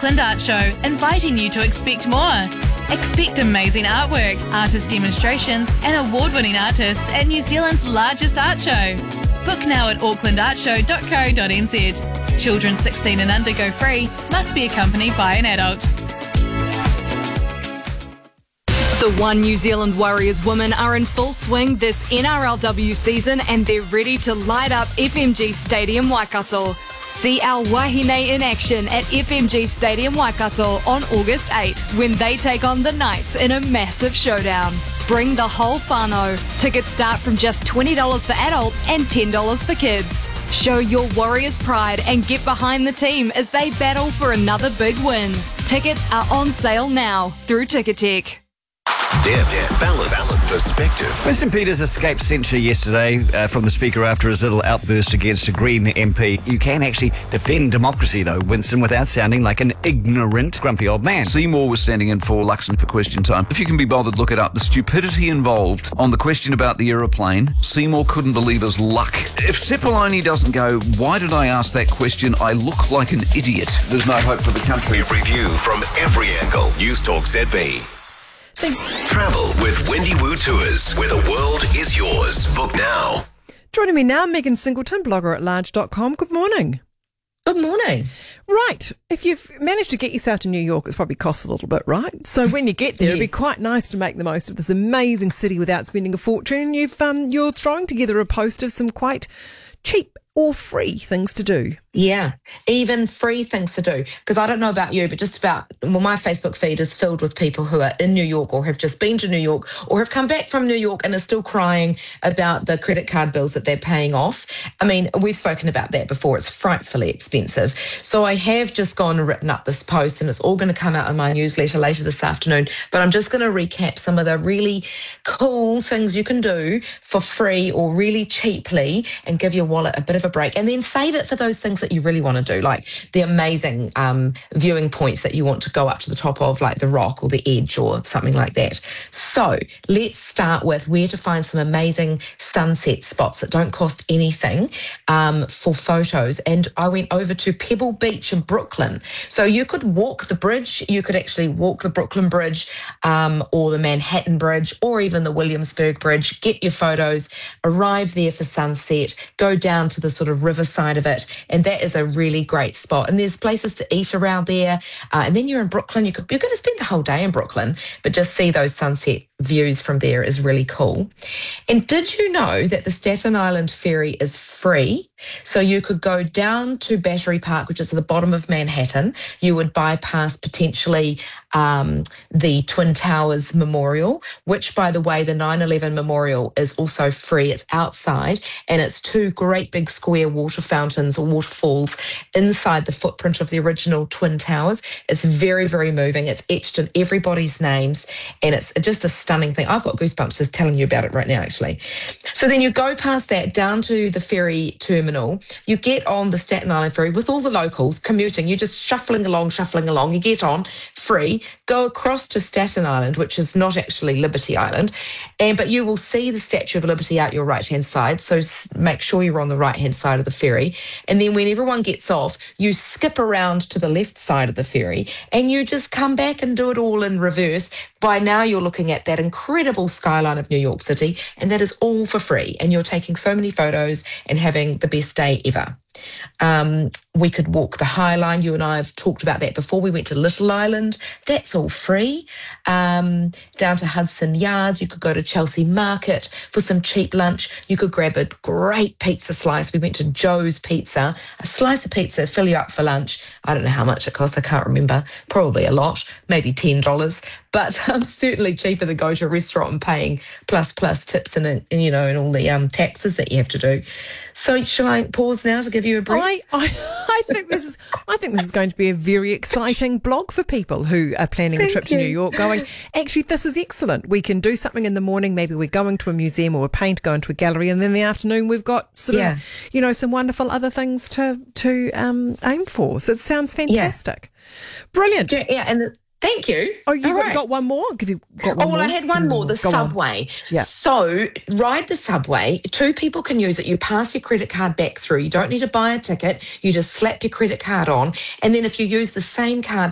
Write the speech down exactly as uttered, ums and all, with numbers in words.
Auckland Art Show, inviting you to expect more. Expect amazing artwork, artist demonstrations, and award-winning artists at New Zealand's largest art show. Book now at auckland art show dot co dot n z. Children sixteen and under go free, must be accompanied by an adult. The One New Zealand Warriors women are in full swing this N R L W season and they're ready to light up F M G Stadium Waikato. See our Wahine in action at F M G Stadium Waikato on August eighth when they take on the Knights in a massive showdown. Bring the whole whānau. Tickets start from just twenty dollars for adults and ten dollars for kids. Show your Warriors pride and get behind the team as they battle for another big win. Tickets are on sale now through Ticketek. Depth, balance, perspective. Winston Peters escaped censure yesterday uh, from the Speaker after his little outburst against a Green M P. You can actually defend democracy, though, Winston, without sounding like an ignorant, grumpy old man. Seymour was standing in for Luxon for question time. If you can be bothered, look it up. The stupidity involved on the question about the aeroplane, Seymour couldn't believe his luck. If Sepuloni doesn't go, why did I ask that question? I look like an idiot. There's no hope for the country. Review from every angle. News Talk Z B. Travel with Wendy Wu Tours, where the world is yours. Book now. Joining me now, Megan Singleton, blogger at large dot com. Good morning. Good morning. Right. If you've managed to get yourself to New York, it's probably cost a little bit, right? So when you get there, yes. It'd be quite nice to make the most of this amazing city without spending a fortune. And you've, um, you're throwing together a post of some quite cheap or free things to do. Yeah, even free things to do. Because I don't know about you, but just about, well, my Facebook feed is filled with people who are in New York or have just been to New York or have come back from New York and are still crying about the credit card bills that they're paying off. I mean, we've spoken about that before. It's frightfully expensive. So I have just gone and written up this post and it's all going to come out in my newsletter later this afternoon. But I'm just going to recap some of the really cool things you can do for free or really cheaply and give your wallet a bit of a break, and then save it for those things that you really want to do, like the amazing um, viewing points that you want to go up to the top of, like the Rock or the Edge or something like that. So let's start with where to find some amazing sunset spots that don't cost anything um, for photos. And I went over to Pebble Beach in Brooklyn. So you could walk the bridge, you could actually walk the Brooklyn Bridge um, or the Manhattan Bridge or even the Williamsburg Bridge, get your photos, arrive there for sunset, go down to the sort of riverside of it, and that is a really great spot. And there's places to eat around there, uh, and then you're in Brooklyn. You could, you're going to spend the whole day in Brooklyn, but just see those sunset views from there is really cool. And did you know that the Staten Island ferry is free? So you could go down to Battery Park, which is at the bottom of Manhattan. You would bypass potentially um, the Twin Towers Memorial, which, by the way, the nine eleven Memorial is also free. It's outside, and it's two great big square water fountains or waterfalls inside the footprint of the original Twin Towers. It's very, very moving. It's etched in everybody's names, and it's just a stunning thing. I've got goosebumps just telling you about it right now, actually. So then you go past that down to the ferry terminal. You get on the Staten Island ferry with all the locals commuting. You're just shuffling along, shuffling along. You get on free, go across to Staten Island, which is not actually Liberty Island, and but you will see the Statue of Liberty out your right-hand side. So make sure you're on the right-hand side of the ferry. And then when everyone gets off, you skip around to the left side of the ferry and you just come back and do it all in reverse. By now you're looking at that incredible skyline of New York City, and that is all for free. And you're taking so many photos and having the best day ever. Um, we could walk the High Line. You and I have talked about that before. We went to Little Island. That's all free. Um, down to Hudson Yards. You could go to Chelsea Market for some cheap lunch. You could grab a great pizza slice. We went to Joe's Pizza. A slice of pizza, fill you up for lunch. I don't know how much it costs. I can't remember. Probably a lot, maybe ten dollars. But um, certainly cheaper than going to a restaurant and paying plus plus tips and, and you know and all the um, taxes that you have to do. So shall I pause now to give you a brief? I, I, I think this is I think this is going to be a very exciting blog for people who are planning Thank a trip you. to New York. Going, actually, this is excellent. We can do something in the morning. Maybe we're going to a museum or we're paying to go into a gallery, and then in the afternoon we've got sort Yeah. of you know some wonderful other things to to um, aim for. So it sounds fantastic. Brilliant. Yeah, yeah, and the, thank you. Oh, you All got, right. got one more? Give you got one Oh, well, more? I had one more, the Go on. subway. Yeah. So ride the subway. Two people can use it. You pass your credit card back through. You don't need to buy a ticket. You just slap your credit card on. And then if you use the same card